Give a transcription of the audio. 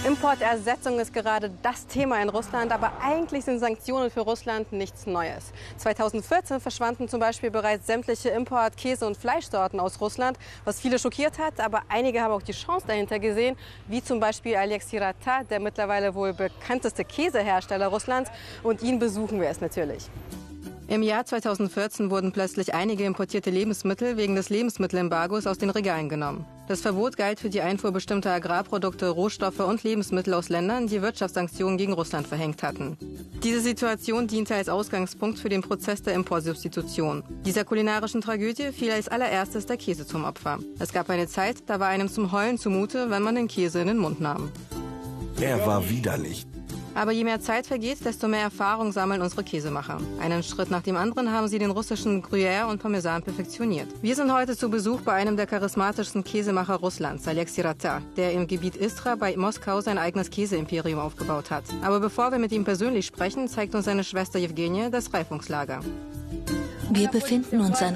Importersetzung ist gerade das Thema in Russland, aber eigentlich sind Sanktionen für Russland nichts Neues. 2014 verschwanden zum Beispiel bereits sämtliche Import-, Käse- und Fleischsorten aus Russland, was viele schockiert hat, aber einige haben auch die Chance dahinter gesehen, wie zum Beispiel Alexei Rata, der mittlerweile wohl bekannteste Käsehersteller Russlands, und ihn besuchen wir es natürlich. Im Jahr 2014 wurden plötzlich einige importierte Lebensmittel wegen des Lebensmittelembargos aus den Regalen genommen. Das Verbot galt für die Einfuhr bestimmter Agrarprodukte, Rohstoffe und Lebensmittel aus Ländern, die Wirtschaftssanktionen gegen Russland verhängt hatten. Diese Situation diente als Ausgangspunkt für den Prozess der Importsubstitution. Dieser kulinarischen Tragödie fiel als allererstes der Käse zum Opfer. Es gab eine Zeit, da war einem zum Heulen zumute, wenn man den Käse in den Mund nahm. Er war widerlich. Aber je mehr Zeit vergeht, desto mehr Erfahrung sammeln unsere Käsemacher. Einen Schritt nach dem anderen haben sie den russischen Gruyère und Parmesan perfektioniert. Wir sind heute zu Besuch bei einem der charismatischsten Käsemacher Russlands, Alexei Rata, der im Gebiet Istra bei Moskau sein eigenes Käseimperium aufgebaut hat. Aber bevor wir mit ihm persönlich sprechen, zeigt uns seine Schwester Jewgenia das Reifungslager. Wir befinden uns an